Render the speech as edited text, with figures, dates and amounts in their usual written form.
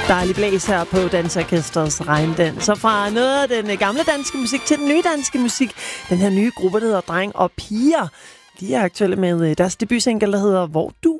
Dejlig blæs her på Dansorkestrets Regndans. Så fra noget af den gamle danske musik til den nye danske musik. Den her nye gruppe, der hedder Dreng og Piger. De er aktuelle med deres debutsingle, der hedder Hvor du